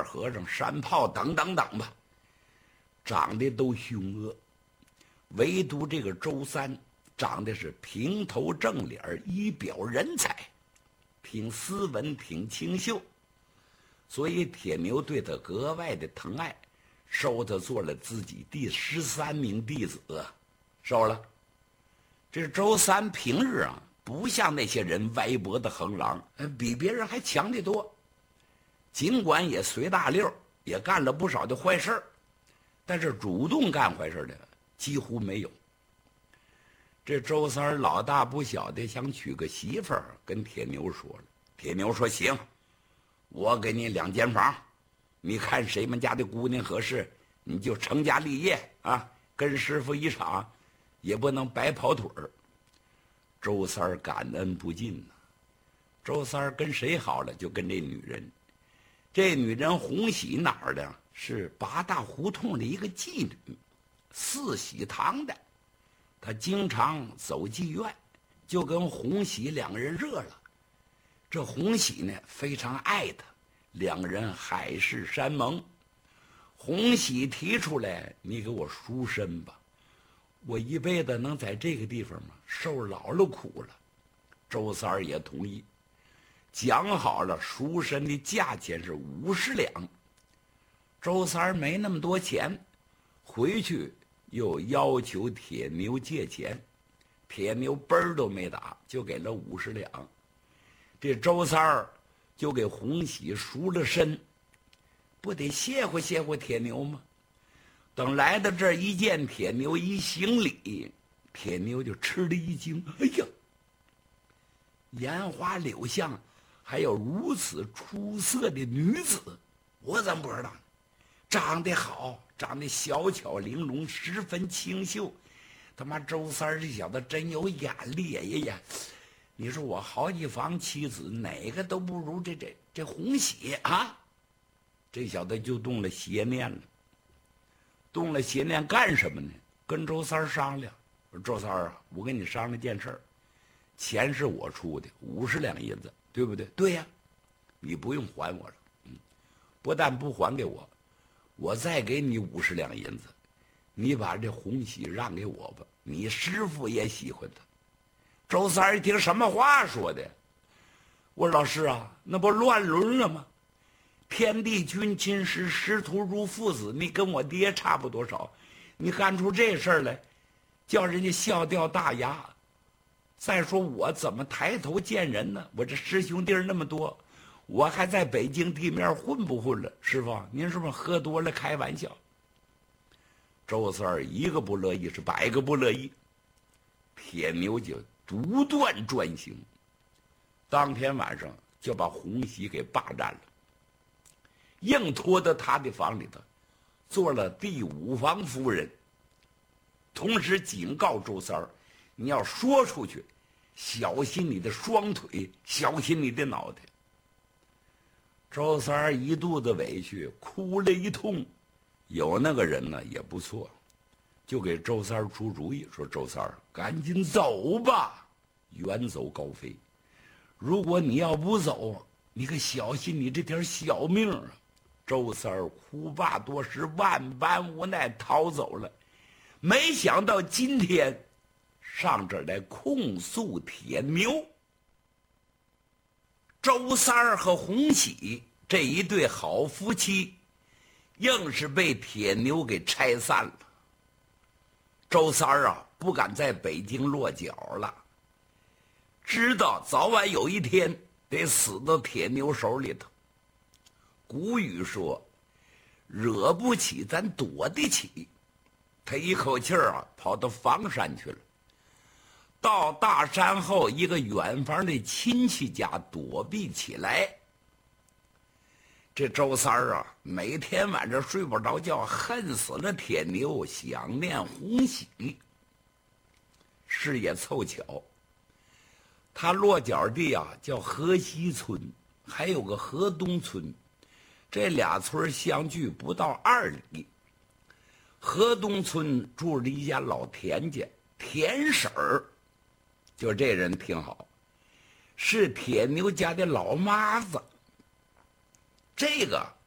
和尚、山炮等等等吧，长得都凶恶，唯独这个周三长得是平头正脸，仪表人才，挺斯文，挺清秀，所以铁牛对他格外的疼爱，收他做了自己第13名弟子，收了。这周三平日啊，不像那些人歪脖子横狼，比别人还强得多。尽管也随大溜，也干了不少的坏事，但是主动干坏事的几乎没有。这周三老大不小的想娶个媳妇儿，跟铁牛说了。铁牛说行，我给你2间房，你看谁们家的姑娘合适，你就成家立业啊，跟师傅一场，也不能白跑腿儿。周三感恩不尽呐。周三跟谁好了，就跟这女人。这女人红喜哪儿的？是八大胡同的一个妓女，四喜堂的。她经常走妓院，就跟红喜2个人热了。这红喜呢非常爱她，2个人海誓山盟。红喜提出来，你给我赎身吧，我一辈子能在这个地方吗？受老了苦了。周三也同意，讲好了赎身的价钱是50两。周三没那么多钱，回去又要求铁牛借钱，铁牛奔儿都没打，就给了50两。这周三就给红喜赎了身，不得谢乎谢乎铁牛吗？等来到这儿一见铁牛一行礼，铁牛就吃了一惊，哎呀，烟花柳巷还有如此出色的女子，我怎么不知道呢？长得好，长得小巧玲珑，十分清秀。他妈周三这小子真有眼力呀！你说我好几房妻子，哪个都不如这红喜啊！这小子就动了邪念了。动了邪念干什么呢？跟周三商量，说周三啊，我跟你商量件事儿，钱是我出的，50两银子，对不对？对呀，你不用还我了。不但不还给我，我再给你50两银子，你把这红喜让给我吧，你师傅也喜欢他。周三一听，什么话说的？我说老师啊，那不乱伦了吗？天地君亲师，师徒如父子，你跟我爹差不多少，你干出这事儿来，叫人家笑掉大牙。再说我怎么抬头见人呢？我这师兄弟那么多，我还在北京地面混不混了？师傅，您是不是喝多了开玩笑？周三一个不乐意，是100个不乐意。铁牛就独断专行，当天晚上就把红喜给霸占了，硬拖到他的房里头，做了第5房夫人。同时警告周三儿，你要说出去，小心你的双腿，小心你的脑袋。周三儿一肚子委屈，哭了一通。有那个人呢也不错，就给周三儿出主意，说周三儿赶紧走吧，远走高飞。如果你要不走，你可小心你这条小命啊！周三儿苦罢多时，万般无奈逃走了。没想到今天上这儿来控诉铁牛。周三儿和红喜这一对好夫妻，硬是被铁牛给拆散了。周三儿啊，不敢在北京落脚了，知道早晚有一天得死到铁牛手里头。古语说，惹不起咱躲得起。他一口气儿啊，跑到房山去了。到大山后一个远房的亲戚家躲避起来。这周三儿啊，每天晚上睡不着觉，恨死了铁牛，想念红喜。事也凑巧，他落脚地啊叫河西村，还有个河东村，这俩村相距不到2里。河东村住着一家老田家，田婶儿，就这人挺好，是铁牛家的老妈子。这个